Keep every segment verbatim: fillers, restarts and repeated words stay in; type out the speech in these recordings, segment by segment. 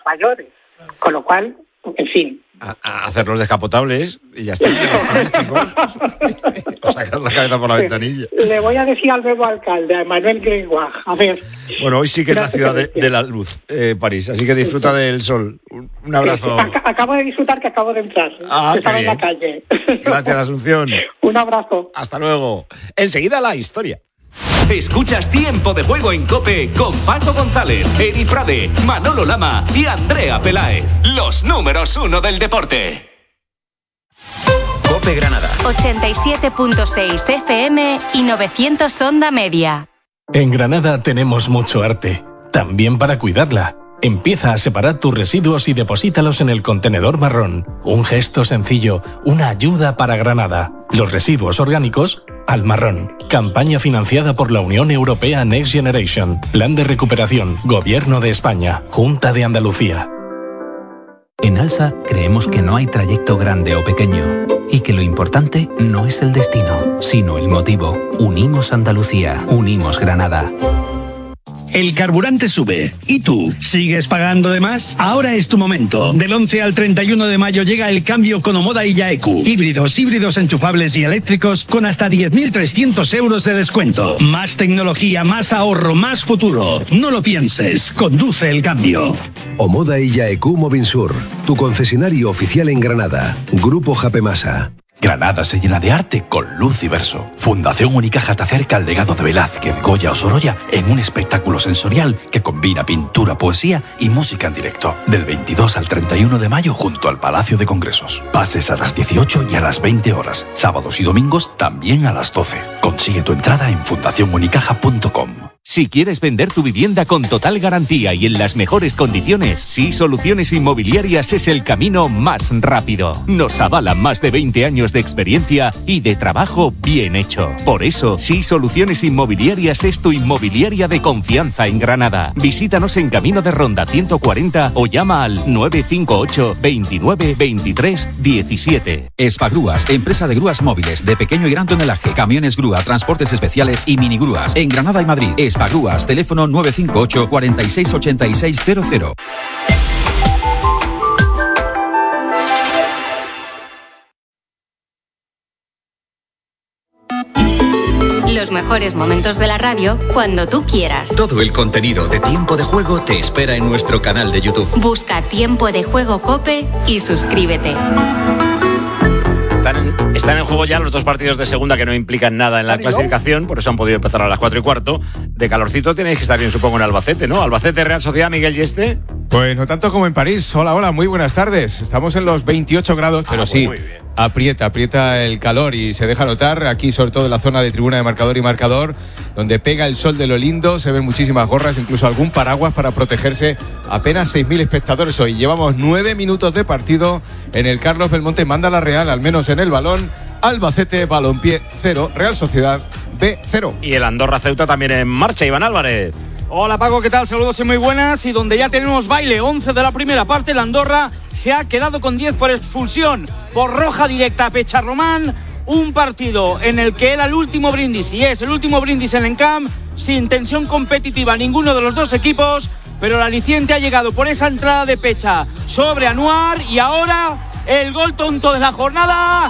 mayores, con lo cual, en fin. A, a hacerlos descapotables y ya está. O sacar la cabeza por la ventanilla. Le voy a decir al nuevo alcalde, a Manuel Gringoire, a ver. Bueno, hoy sí que es la ciudad de, de la luz, eh, París, así que disfruta del sol. Un, un abrazo. Sí, acabo de disfrutar que acabo de entrar. Ah, Estaba en la calle. Gracias, Asunción. Un abrazo. Hasta luego. Enseguida la historia. Escuchas Tiempo de Juego en COPE con Paco González, Eri Frade, Manolo Lama y Andrea Peláez. Los números uno del deporte. COPE Granada. ochenta y siete punto seis F M y novecientos Onda Media. En Granada tenemos mucho arte, también para cuidarla. Empieza a separar tus residuos y deposítalos en el contenedor marrón. Un gesto sencillo, una ayuda para Granada. Los residuos orgánicos al marrón. Campaña financiada por la Unión Europea Next Generation. Plan de recuperación. Gobierno de España. Junta de Andalucía. En ALSA creemos que no hay trayecto grande o pequeño y que lo importante no es el destino, sino el motivo. Unimos Andalucía. Unimos Granada. El carburante sube. ¿Y tú? ¿Sigues pagando de más? Ahora es tu momento. Del once al treinta y uno de mayo llega el cambio con Omoda y Yaeku. Híbridos, híbridos enchufables y eléctricos con hasta diez mil trescientos euros de descuento. Más tecnología, más ahorro, más futuro. No lo pienses. Conduce el cambio. Omoda y Yaeku Mobinsur. Tu concesionario oficial en Granada. Grupo Japemasa. Granada se llena de arte con Luz y Verso. Fundación Unicaja te acerca al legado de Velázquez, Goya o Sorolla en un espectáculo sensorial que combina pintura, poesía y música en directo. Del veintidós al treinta y uno de mayo junto al Palacio de Congresos. Pases a las dieciocho y a las veinte horas. Sábados y domingos también a las doce. Consigue tu entrada en fundación unicaja punto com. Si quieres vender tu vivienda con total garantía y en las mejores condiciones, Sí Soluciones Inmobiliarias es el camino más rápido. Nos avalan más de veinte años de experiencia y de trabajo bien hecho. Por eso, Sí Soluciones Inmobiliarias es tu inmobiliaria de confianza en Granada. Visítanos en Camino de Ronda ciento cuarenta o llama al nueve cinco ocho, veintinueve, veintitrés, diecisiete. Espagrúas, empresa de grúas móviles de pequeño y gran tonelaje, camiones grúa, transportes especiales y minigrúas. En Granada y Madrid. Espagrúas, teléfono nueve cinco ocho, cuarenta y seis, ochenta y seis cero cero. Los mejores momentos de la radio cuando tú quieras. Todo el contenido de Tiempo de Juego te espera en nuestro canal de YouTube. Busca Tiempo de Juego COPE y suscríbete. Están en, están en juego ya los dos partidos de segunda que no implican nada en la clasificación, por eso han podido empezar a las cuatro y cuarto. De calorcito tenéis que estar bien, supongo, en Albacete, ¿no? Albacete, Real Sociedad, Miguel Yeste. Pues no tanto como en París. Hola, hola, muy buenas tardes. Estamos en los veintiocho grados, pero ah, sí, pues aprieta, aprieta el calor y se deja notar aquí, sobre todo en la zona de tribuna de marcador y marcador, donde pega el sol de lo lindo, se ven muchísimas gorras, incluso algún paraguas para protegerse. Apenas seis mil espectadores hoy. Llevamos nueve minutos de partido en el Carlos Belmonte. Manda la Real, al menos en el balón. Albacete, Balompié cero, Real Sociedad B cero. Y el Andorra Ceuta también en marcha, Iván Álvarez. Hola Paco, ¿qué tal? Saludos y muy buenas. Y donde ya tenemos baile, once de la primera parte, el Andorra se ha quedado con diez por expulsión, por roja directa a Pecharromán. Un partido en el que era el último brindis, y es el último brindis en el Encamp, sin tensión competitiva ninguno de los dos equipos, pero el aliciente ha llegado por esa entrada de Pecha sobre Anuar, y ahora el gol tonto de la jornada,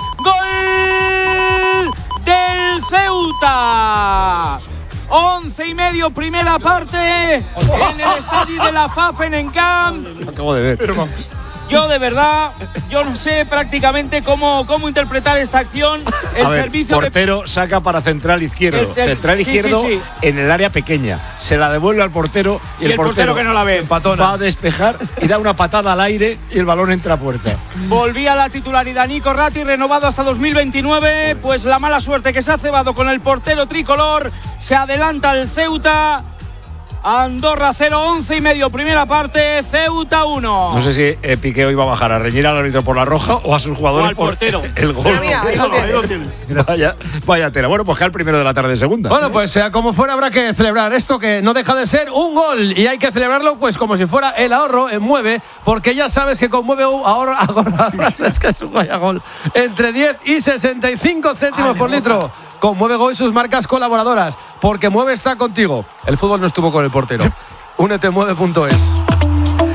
¡gol del Ceuta! Once y medio, primera parte, en el estadio de la Fafe en Encamp. Acabo de ver. Pero yo de verdad, yo no sé prácticamente cómo, cómo interpretar esta acción. El a ver, servicio portero de... saca para central izquierdo. ser... Central sí, izquierdo sí, sí. en el área pequeña. Se la devuelve al portero y, y el, el portero, portero que no la ve, empatona. Va a despejar y da una patada al aire y el balón entra a puerta. Volvía la titularidad Nico Ratti, renovado hasta dos mil veintinueve. Pues la mala suerte que se ha cebado con el portero tricolor. Se adelanta el Ceuta. Andorra cero, once y medio, primera parte, Ceuta uno. No sé si eh, Piqué hoy va a bajar a reñir al árbitro por la roja o a sus jugadores o al portero. Por el gol. Mira, mira, ahí lo ahí lo tienes. Vaya, vaya tela. Bueno, pues que al primero de la tarde de segunda. Bueno, pues sea como fuera, habrá que celebrar esto, que no deja de ser un gol, y hay que celebrarlo pues como si fuera el ahorro en Mueve, porque ya sabes que con Mueve ahorro, ahorro es que es un vaya gol, entre diez y sesenta y cinco céntimos Ay, por litro. Boca. Con Mueve Go y sus marcas colaboradoras, porque Mueve está contigo. El fútbol no estuvo con el portero. Únete mueve punto es.